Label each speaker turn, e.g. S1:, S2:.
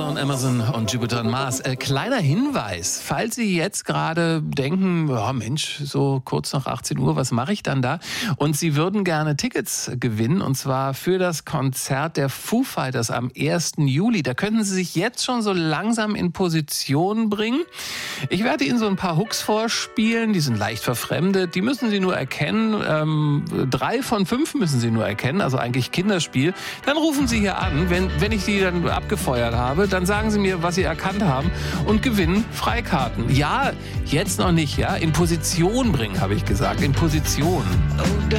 S1: John Emerson und Jupiter und Mars. Kleiner Hinweis, falls Sie jetzt gerade denken, oh Mensch, so kurz nach 18 Uhr, was mache ich dann da? Und Sie würden gerne Tickets gewinnen, und zwar für das Konzert der Foo Fighters am 1. Juli. Da könnten Sie sich jetzt schon so langsam in Position bringen. Ich werde Ihnen so ein paar Hooks vorspielen, die sind leicht verfremdet, die müssen Sie nur erkennen. 3 von 5 müssen Sie nur erkennen, also eigentlich Kinderspiel. Dann rufen Sie hier an, wenn ich die dann abgefeuert habe, dann sagen Sie mir, was Sie erkannt haben und gewinnen Freikarten. Ja, jetzt noch nicht, ja, in Position bringen, habe ich gesagt, in Position.